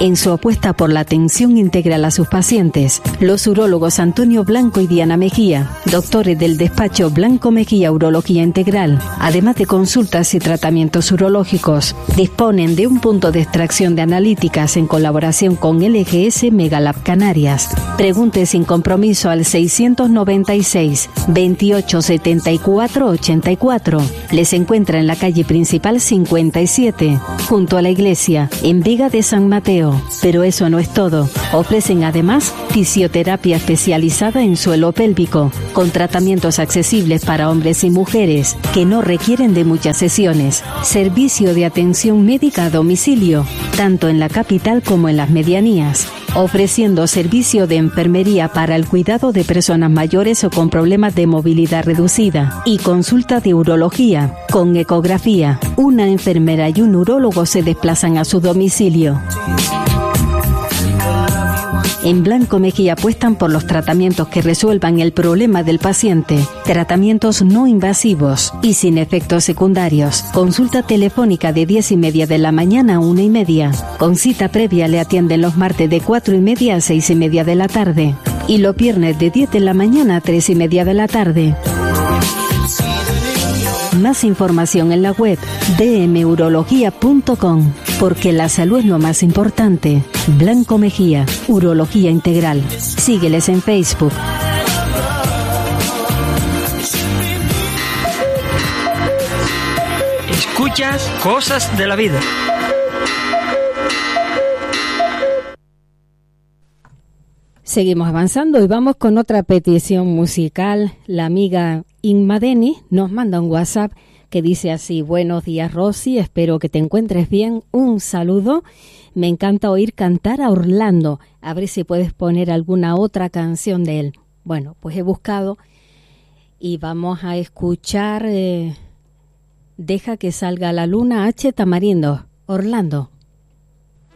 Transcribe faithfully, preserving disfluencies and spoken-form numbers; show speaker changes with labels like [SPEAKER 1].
[SPEAKER 1] en su apuesta por la atención integral a sus pacientes. Los urólogos Antonio Blanco y Diana Mejía, doctores del despacho Blanco Mejía Urología Integral, además de consultas y tratamientos urológicos, disponen de un punto de extracción de analíticas en colaboración con L G S Megalab Canarias. Pregunte sin compromiso al seiscientos noventa y seis, veintiocho setenta y cuatro ochenta y cuatro. Les encuentra en la calle principal cincuenta y siete, junto a la iglesia, en Vega de San Mateo. Pero eso no es todo. Ofrecen además fisioterapia especializada en suelo pélvico, con tratamientos accesibles para hombres y mujeres que no requieren de muchas sesiones. Servicio de atención médica a domicilio, tanto en la capital como en las medianías, ofreciendo servicio de enfermería para el cuidado de personas mayores o con problemas de movilidad reducida y consulta de urología con ecografía. Una enfermera y un urólogo se desplazan a su domicilio. En Blanco Mejía apuestan por los tratamientos que resuelvan el problema del paciente. Tratamientos no invasivos y sin efectos secundarios. Consulta telefónica de diez y media de la mañana a una y media. Con cita previa le atienden los martes de cuatro y media a seis y media de la tarde. Y los viernes de diez de la mañana a tres y media de la tarde. Más información en la web d m urología punto com, porque la salud es lo más importante. Blanco Mejía, Urología Integral. Sígueles en Facebook.
[SPEAKER 2] Escuchas Cosas de la Vida.
[SPEAKER 1] Seguimos avanzando y vamos con otra petición musical. La amiga Inma Deni nos manda un WhatsApp que dice así: buenos días, Rosy, espero que te encuentres bien, un saludo. Me encanta oír cantar a Orlando, a ver si puedes poner alguna otra canción de él. Bueno, pues he buscado y vamos a escuchar eh, Deja que salga la luna, H. Tamarindo, Orlando.